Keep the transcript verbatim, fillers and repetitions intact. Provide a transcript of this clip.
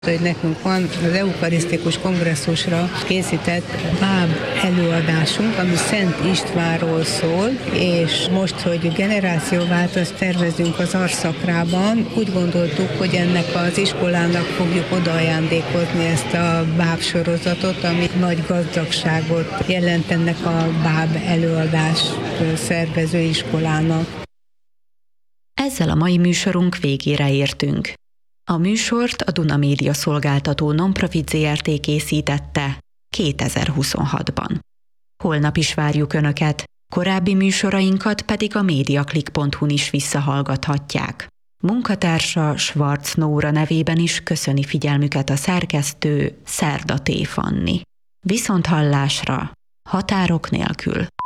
hogy nekünk van az eukarisztikus kongresszusra készített báb előadásunk, ami Szent Istvánról szól, és most, hogy generációváltást tervezünk az Arszakrában, úgy gondoltuk, hogy ennek az iskolának fogjuk odaajándékozni ezt a báb sorozatot, ami nagy gazdagságot jelent ennek a báb előadás szervező iskolának. Ezzel a mai műsorunk végére értünk. A műsort a Duna Média Szolgáltató Nonprofit zé er té készítette kétezer-huszonhatban. Holnap is várjuk Önöket, korábbi műsorainkat pedig a mediaclick pont hu-n is visszahallgathatják. Munkatársa Schwarz Nóra nevében is köszöni figyelmüket a szerkesztő Szerda T. Fanni. Viszonthallásra, határok nélkül!